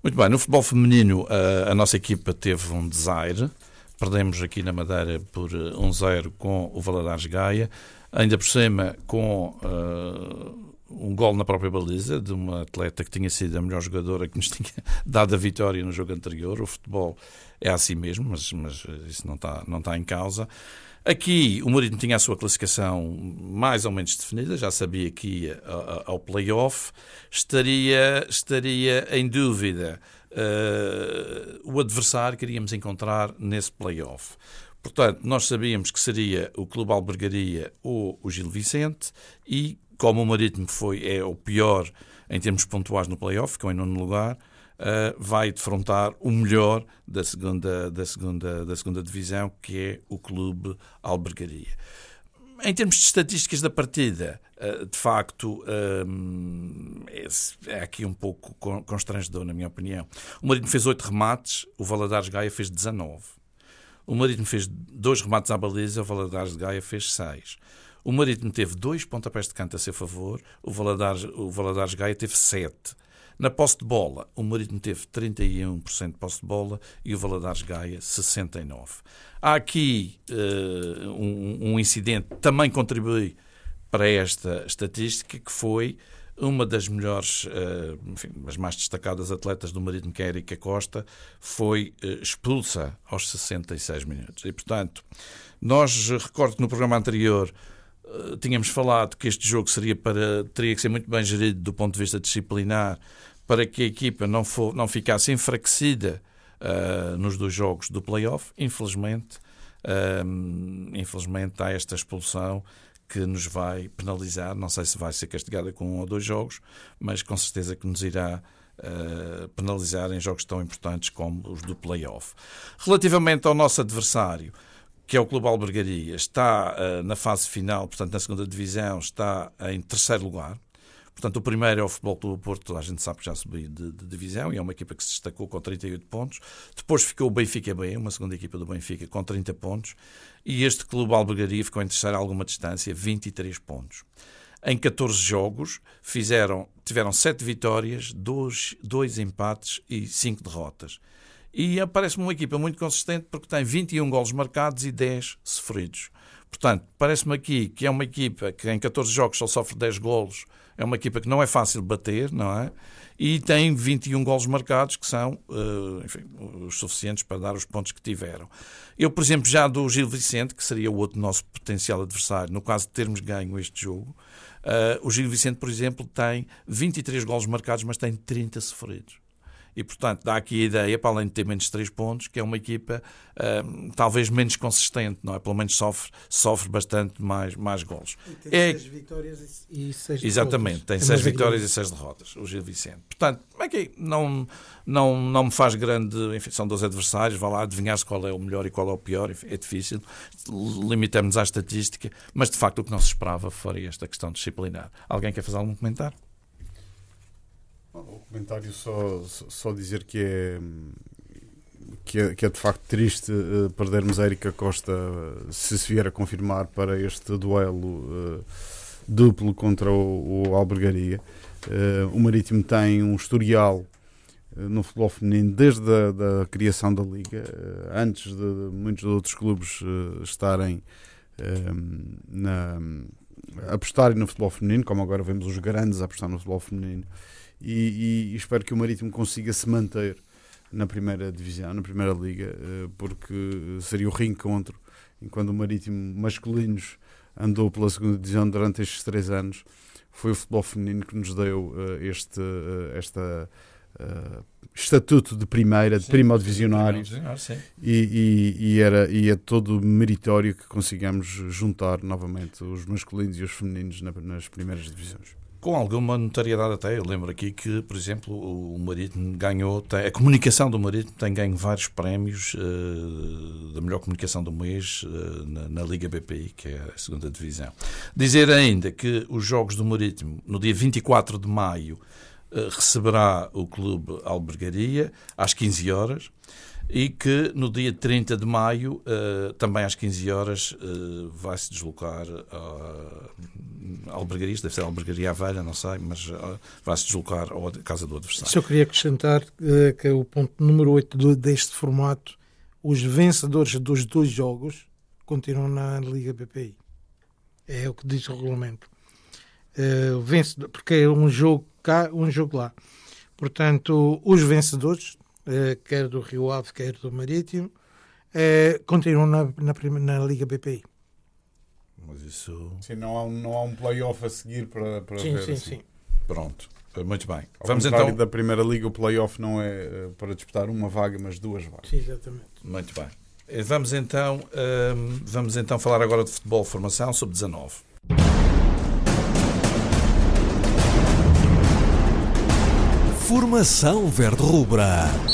Muito bem, no futebol feminino a nossa equipa teve um desaire. Perdemos aqui na Madeira por 1-0 com o Valadares Gaia, ainda por cima com um gol na própria baliza de uma atleta que tinha sido a melhor jogadora que nos tinha dado a vitória no jogo anterior. O futebol é assim mesmo, mas isso não está em causa. Aqui o Marítimo tinha a sua classificação mais ou menos definida, já sabia que ia ao play-off, estaria em dúvida o adversário que iríamos encontrar nesse play-off. Portanto, nós sabíamos que seria o Clube Albergaria ou o Gil Vicente e, como o Marítimo é o pior em termos pontuais no play-off, ficou em 9º lugar, vai defrontar o melhor da segunda divisão, que é o Clube Albergaria. Em termos de estatísticas da partida, de facto, é aqui um pouco constrangedor, na minha opinião. O Marítimo fez 8 remates, o Valadares Gaia fez 19. O Marítimo fez 2 remates à baliza, o Valadares Gaia fez 6. O Marítimo teve 2 pontapés de canto a seu favor, o Valadares Gaia teve 7. Na posse de bola, o Marítimo teve 31% de posse de bola e o Valadares Gaia 69%. Há aqui um incidente que também contribui para esta estatística, que foi uma das melhores, as mais destacadas atletas do Marítimo, que é a Erika Costa, foi expulsa aos 66 minutos. E, portanto, nós recordo que no programa anterior tínhamos falado que este jogo teria que ser muito bem gerido do ponto de vista disciplinar, para que a equipa não ficasse enfraquecida nos 2 jogos do play-off. Infelizmente há esta expulsão que nos vai penalizar. Não sei se vai ser castigada com 1 ou 2 jogos, mas com certeza que nos irá penalizar em jogos tão importantes como os do play-off. Relativamente ao nosso adversário, que é o Clube Albergaria, está na fase final, portanto na 2ª divisão, está em 3º lugar. Portanto, o primeiro é o Futebol Clube do Porto, a gente sabe que já subiu de divisão e é uma equipa que se destacou com 38 pontos. Depois ficou o Benfica B, uma segunda equipa do Benfica, com 30 pontos. E este Clube Albergaria ficou em terceiro a alguma distância, 23 pontos. Em 14 jogos, tiveram 7 vitórias, 2 empates e 5 derrotas. E parece-me uma equipa muito consistente porque tem 21 golos marcados e 10 sofridos. Portanto, parece-me aqui que é uma equipa que em 14 jogos só sofre 10 golos. É uma equipa que não é fácil bater, não é? E tem 21 golos marcados, que são os suficientes para dar os pontos que tiveram. Eu, por exemplo, já do Gil Vicente, que seria o outro nosso potencial adversário, no caso de termos ganho este jogo, o Gil Vicente, por exemplo, tem 23 golos marcados, mas tem 30 sofridos. E, portanto, dá aqui a ideia, para além de ter menos 3 pontos, que é uma equipa talvez menos consistente, não é? Pelo menos sofre bastante mais golos. E tem 6 vitórias e 6 derrotas. Exatamente, tem 6 vitórias e 6 derrotas, o Gil Vicente. Portanto, aqui não me faz grande... Enfim, são 2 adversários, vá lá adivinhar-se qual é o melhor e qual é o pior. Enfim, é difícil, limitamos-nos à estatística, mas, de facto, o que não se esperava foi esta questão disciplinar. Alguém quer fazer algum comentário? O comentário só dizer que é de facto triste perdermos a Erika Costa, se vier a confirmar, para este duelo duplo contra o Albergaria. O Marítimo tem um historial no futebol feminino desde a criação da Liga, antes de muitos outros clubes estarem a apostarem no futebol feminino, como agora vemos os grandes a apostar no futebol feminino. E espero que o Marítimo consiga se manter na primeira divisão, na primeira liga, porque seria o reencontro. Enquanto o Marítimo masculinos andou pela segunda divisão durante estes 3 anos, foi o futebol feminino que nos deu este estatuto de primeira, de primo-divisionário, e é todo meritório que consigamos juntar novamente os masculinos e os femininos nas primeiras divisões. Com alguma notariedade até. Eu lembro aqui que, por exemplo, o Marítimo ganhou... A comunicação do Marítimo tem ganho vários prémios da melhor comunicação do mês na Liga BPI, que é a segunda divisão. Dizer ainda que os jogos do Marítimo, no dia 24 de maio, receberá o Clube Albergaria, às 15 horas. e que no dia 30 de maio, também às 15 horas, vai-se deslocar à Albergaria, deve ser a Albergaria à Velha, não sei, mas vai-se deslocar à casa do adversário. Só queria acrescentar que é o ponto número 8 deste formato: os vencedores dos 2 jogos continuam na Liga BPI. É o que diz o regulamento. Vencedor, porque é um jogo cá, um jogo lá. Portanto, os vencedores, quer do Rio Ave, quer do Marítimo, continuam na Liga BPI. Mas isso... Sim, não há um play-off a seguir para sim, ver sim, assim. sim. Pronto, muito bem. Ao Vamos contrário então... da Primeira Liga, o play-off não é para disputar uma vaga, mas 2 vagas. Sim, exatamente. Muito bem. Vamos então falar agora de futebol formação sub-19. Formação verde-rubra.